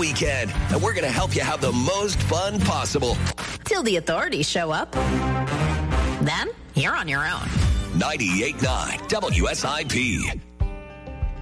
weekend, and we're going to help you have the most fun possible. Till the authorities show up. Then you're on your own. 98.9 WSIP.